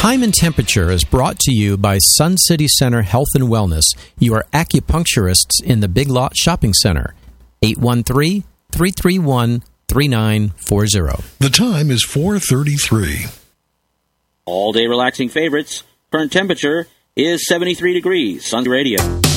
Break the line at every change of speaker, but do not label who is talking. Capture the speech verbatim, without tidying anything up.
Time and Temperature is brought to you by Sun City Center Health and Wellness, your acupuncturists in the Big Lot Shopping Center. eight one three, three three one, three nine four zero.
The time is four thirty-three.
All-day relaxing favorites. Current temperature is seventy-three degrees. Sun Radio.